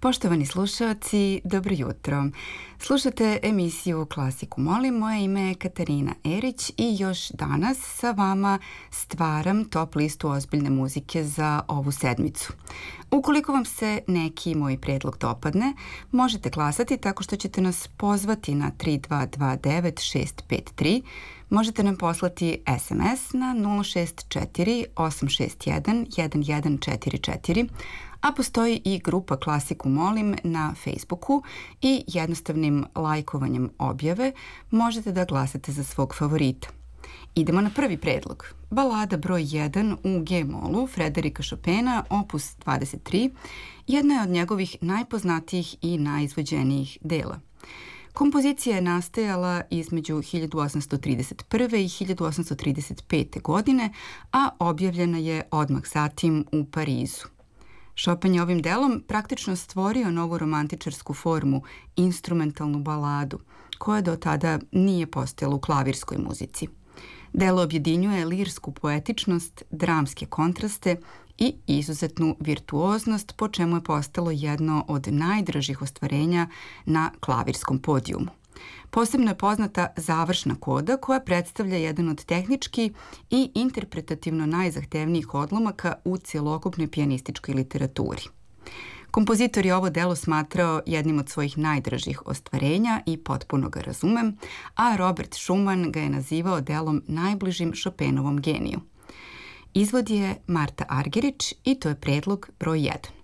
Poštovani slušaoci, dobro jutro. Slušate emisiju Klasiku molim, moje ime je Katarina Erić i još danas sa vama stvaram top listu ozbiljne muzike za ovu sedmicu. Ukoliko vam se neki moj predlog dopadne, možete glasati tako što ćete nas pozvati na 3229-653, možete nam poslati SMS na 064 861 1144, a postoji i grupa Klasiku molim na Facebooku i jednostavnim lajkovanjem objave možete da glasate za svog favorita. Idemo na prvi predlog. Balada broj 1 u G-molu Frederika Chopina, opus 23, jedna je od njegovih najpoznatijih i najizvođenijih dela. Kompozicija je nastajala između 1831. i 1835. godine, a objavljena je odmah zatim u Parizu. Chopin je ovim delom praktično stvorio novu romantičarsku formu, instrumentalnu baladu, koja do tada nije postojala u klavirskoj muzici. Delo objedinjuje lirsku poetičnost, dramske kontraste i izuzetnu virtuoznost, po čemu je postalo jedno od najdražih ostvarenja na klavirskom podijumu. Posebno je poznata završna koda koja predstavlja jedan od tehnički i interpretativno najzahtevnijih odlomaka u cjelokupnoj pijanističkoj literaturi. Kompozitor je ovo delo smatrao jednim od svojih najdražih ostvarenja i potpuno ga razumem, a Robert Schumann ga je nazivao delom najbližim Chopinovom geniju. Izvod je Marta Argerich i to je predlog broj 1.